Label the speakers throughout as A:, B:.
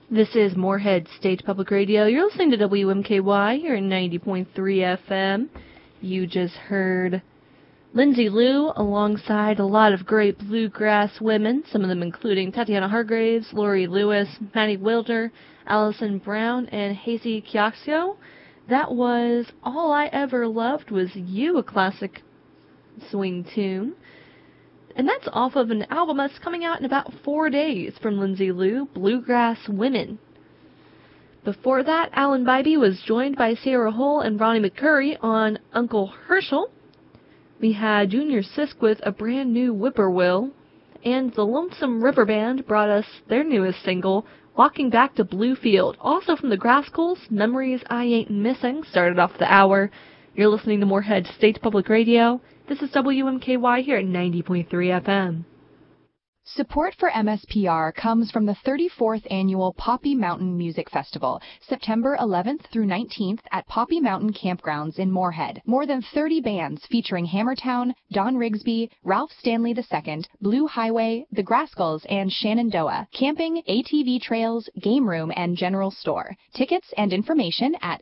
A: This is Moorhead State Public Radio. You're listening to WMKY here at 90.3 FM. You just heard Lindsay Lou alongside a lot of great bluegrass women, some of them including Tatiana Hargraves, Lori Lewis, Maddie Wilder, Allison Brown, and Hazy Chiaxio. That was All I Ever Loved Was You, a classic swing tune. And that's off of an album that's coming out in about 4 days from Lindsay Lou, Bluegrass Women. Before that, Alan Bybee was joined by Sierra Hull and Ronnie McCurry on Uncle Herschel. We had Junior Sisk with A Brand New Whippoorwill, and the Lonesome River Band brought us their newest single, Walking Back to Bluefield. Also from the Grascals, Memories I Ain't Missing, started off the hour. You're listening to Moorhead State Public Radio. This is WMKY here at 90.3 FM.
B: Support for MSPR comes from the 34th Annual Poppy Mountain Music Festival, September 11th through 19th at Poppy Mountain Campgrounds in Moorhead. More than 30 bands featuring Hammertown, Don Rigsby, Ralph Stanley II, Blue Highway, The Grascals, and Shenandoah. Camping, ATV trails, game room, and general store. Tickets and information at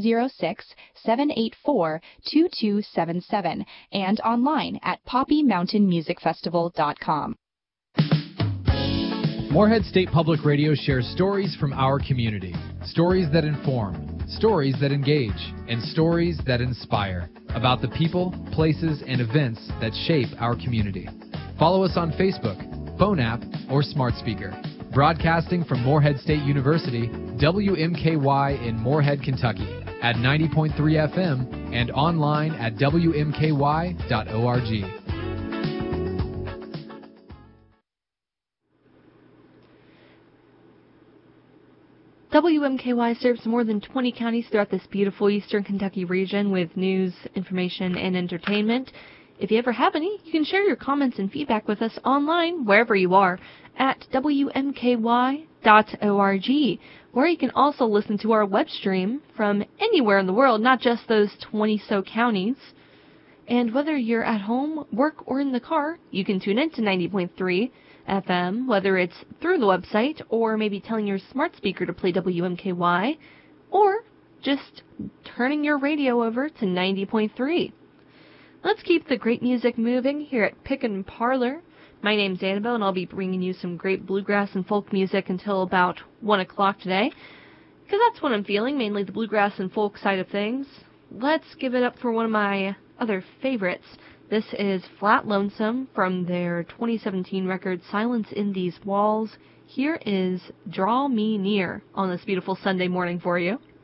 B: 606-784-2277 and online at poppymountainmusicfestival.com.
C: Moorhead State Public Radio shares stories from our community. Stories that inform, stories that engage, and stories that inspire about the people, places, and events that shape our community. Follow us on Facebook, phone app, or smart speaker. Broadcasting from Moorhead State University, WMKY in Moorhead, Kentucky, at 90.3 FM and online at WMKY.org.
A: WMKY serves more than 20 counties throughout this beautiful eastern Kentucky region with news, information, and entertainment. If you ever have any, you can share your comments and feedback with us online, wherever you are, at WMKY.org, where you can also listen to our web stream from anywhere in the world, not just those 20-so counties. And whether you're at home, work, or in the car, you can tune in to 90.3 FM, whether it's through the website or maybe telling your smart speaker to play WMKY, or just turning your radio over to 90.3. Let's keep the great music moving here at Pickin' Parlor. My name's Annabelle, and I'll be bringing you some great bluegrass and folk music until about 1 o'clock today, because that's what I'm feeling, mainly the bluegrass and folk side of things. Let's give it up for one of my other favorites. This is Flat Lonesome from their 2017 record, Silence in These Walls. Here is Draw Me Near on this beautiful Sunday morning for you.